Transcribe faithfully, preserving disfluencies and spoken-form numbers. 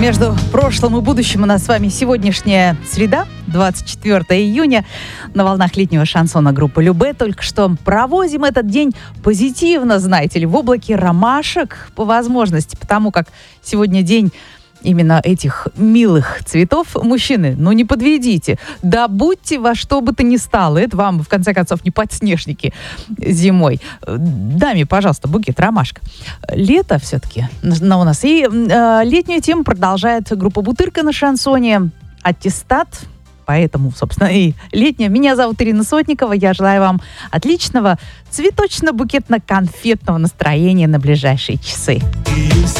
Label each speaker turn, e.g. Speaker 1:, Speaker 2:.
Speaker 1: Между прошлым и будущим у нас с вами сегодняшняя среда, двадцать четвёртого июня. На волнах летнего шансона группы Любэ только что проводим этот день позитивно, знаете ли, в облаке ромашек по возможности, потому как сегодня день именно этих милых цветов. Мужчины, ну не подведите, добудьте во что бы то ни стало. Это вам, в конце концов, не подснежники зимой. Даме, пожалуйста, букет ромашек. Лето все-таки на у нас. И э, летнюю тему продолжает группа Бутырка на шансоне. Аттестат. Поэтому, собственно, и летняя. Меня зовут Ирина Сотникова. Я желаю вам отличного цветочно-букетно-конфетного настроения на ближайшие часы.